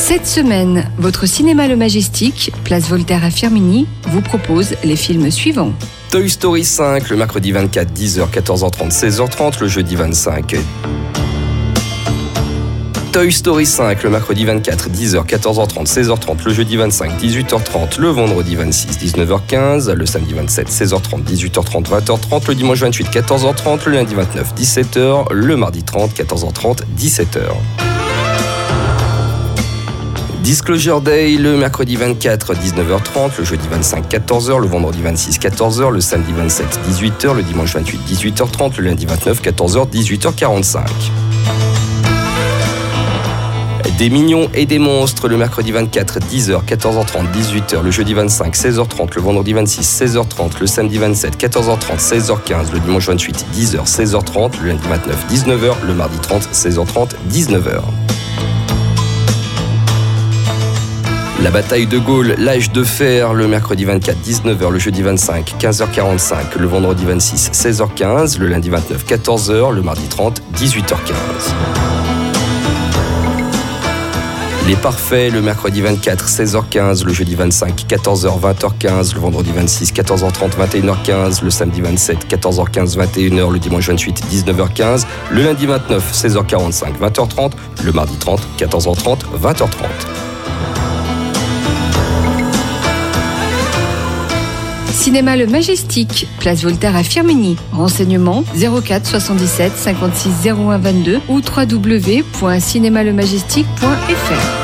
Cette semaine, votre cinéma Le Majestic, place Voltaire à Firminy, vous propose les films suivants. Toy Story 5, le mercredi 24, 10h, 14h30, 16h30, le jeudi 25. Toy Story 5, le mercredi 24, 10h, 14h30, 16h30, le jeudi 25, 18h30, le vendredi 26, 19h15, le samedi 27, 16h30, 18h30, 20h30, le dimanche 28, 14h30, le lundi 29, 17h, le mardi 30, 14h30, 17h. Disclosure Day, le mercredi 24, 19h30, le jeudi 25, 14h, le vendredi 26, 14h, le samedi 27, 18h, le dimanche 28, 18h30, le lundi 29, 14h, 18h45. Des mignons et des monstres, le mercredi 24, 10h, 14h30, 18h, le jeudi 25, 16h30, le vendredi 26, 16h30, le samedi 27, 14h30, 16h15, le dimanche 28, 10h, 16h30, le lundi 29, 19h, le mardi 30, 16h30, 19h. La bataille de Gaulle, l'âge de fer, le mercredi 24, 19h, le jeudi 25, 15h45, le vendredi 26, 16h15, le lundi 29, 14h, le mardi 30, 18h15. Les Parfaits, le mercredi 24, 16h15, le jeudi 25, 14h, 20h15, le vendredi 26, 14h30, 21h15, le samedi 27, 14h15, 21h, le dimanche 28, 19h15, le lundi 29, 16h45, 20h30, le mardi 30, 14h30, 20h30. Cinéma Le Majestic, place Voltaire à Firminy. Renseignements 04 77 56 01 22 ou www.cinémalemajestic.fr.